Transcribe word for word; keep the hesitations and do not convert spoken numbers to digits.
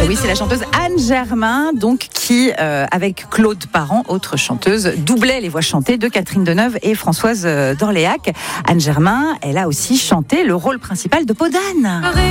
Oui, c'est la chanteuse Anne Germain, donc qui, euh, avec Claude Parent, autre chanteuse, doublait les voix chantées de Catherine Deneuve et Françoise d'Orléac. Anne Germain, elle a aussi chanté le rôle principal de Peau d'âne.